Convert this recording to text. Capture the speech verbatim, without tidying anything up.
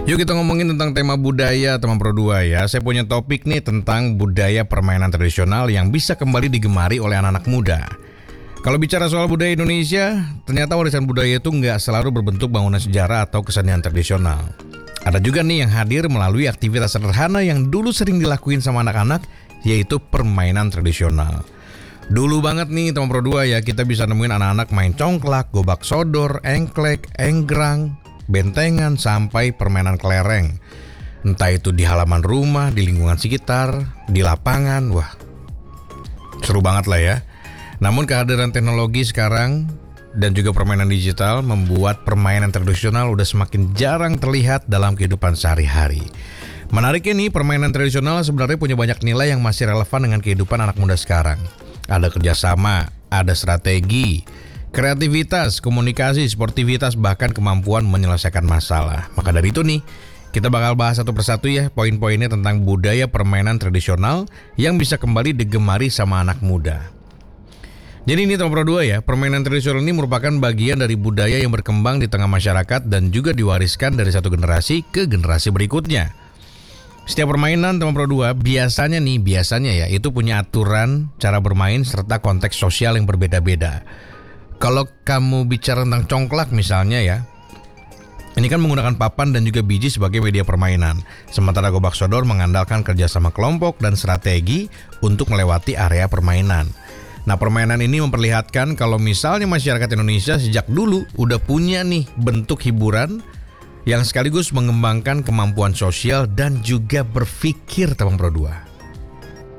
Yuk kita ngomongin tentang tema budaya teman Pro dua ya. Saya punya topik nih tentang budaya permainan tradisional yang bisa kembali digemari oleh anak-anak muda. Kalau bicara soal budaya Indonesia, ternyata warisan budaya itu nggak selalu berbentuk bangunan sejarah atau kesenian tradisional. Ada juga nih yang hadir melalui aktivitas sederhana yang dulu sering dilakuin sama anak-anak, yaitu permainan tradisional. Dulu banget nih teman Pro dua ya, kita bisa nemuin anak-anak main congklak, gobak sodor, engklek, enggrang, bentengan, sampai permainan kelereng. Entah itu di halaman rumah, di lingkungan sekitar, di lapangan. Wah, seru banget lah ya. Namun kehadiran teknologi sekarang dan juga permainan digital membuat permainan tradisional udah semakin jarang terlihat dalam kehidupan sehari-hari. Menariknya nih, permainan tradisional sebenarnya punya banyak nilai yang masih relevan dengan kehidupan anak muda sekarang. Ada kerjasama, ada strategi, kreativitas, komunikasi, sportivitas, bahkan kemampuan menyelesaikan masalah. Maka dari itu nih, kita bakal bahas satu persatu ya poin-poinnya tentang budaya permainan tradisional yang bisa kembali digemari sama anak muda. Jadi ini teman Pro dua ya, permainan tradisional ini merupakan bagian dari budaya yang berkembang di tengah masyarakat dan juga diwariskan dari satu generasi ke generasi berikutnya. Setiap permainan teman Pro dua biasanya nih, biasanya ya, itu punya aturan, cara bermain, serta konteks sosial yang berbeda-beda. Kalau kamu bicara tentang congklak misalnya ya, ini kan menggunakan papan dan juga biji sebagai media permainan. Sementara gobak sodor mengandalkan kerjasama kelompok dan strategi untuk melewati area permainan. Nah, permainan ini memperlihatkan kalau misalnya masyarakat Indonesia sejak dulu udah punya nih bentuk hiburan yang sekaligus mengembangkan kemampuan sosial dan juga berpikir teman Pro dua.